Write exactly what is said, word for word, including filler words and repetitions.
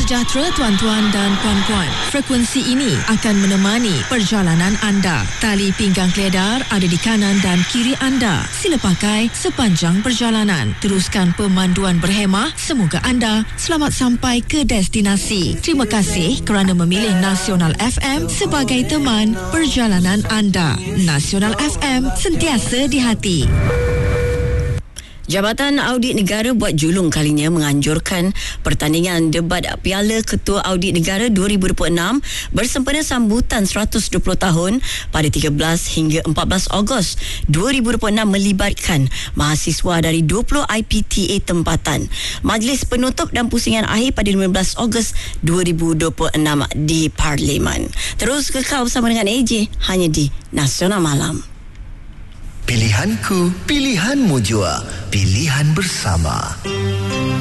sejahtera tuan-tuan dan puan-puan. Frekuensi ini akan menemani perjalanan anda. Tali pinggang keledar ada di kanan dan kiri anda. Sila pakai sepanjang perjalanan. Teruskan pemanduan berhemah. Semoga anda selamat sampai ke destinasi. Terima kasih kerana memilih Nasional F M sebagai teman perjalanan anda. Nasional F M, sentiasa di hati. Jabatan Audit Negara buat julung kalinya menganjurkan pertandingan debat Piala Ketua Audit Negara dua ribu dua puluh enam bersempena sambutan seratus dua puluh tahun pada tiga belas hingga empat belas Ogos dua ribu dua puluh enam melibatkan mahasiswa dari dua puluh I P T A tempatan. Majlis penutup dan pusingan akhir pada lima belas Ogos dua ribu dua puluh enam di Parlimen. Terus kekal bersama dengan A J hanya di Nasional Malam. Pilihanku, pilihanmu jua. Pilihan bersama.